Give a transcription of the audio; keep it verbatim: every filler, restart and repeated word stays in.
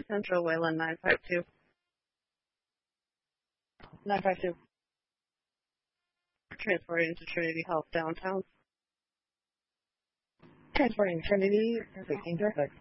Central Wayland nine five two. nine five two. Transporting to Trinity Health downtown. Transporting Trinity, sixteen traffic.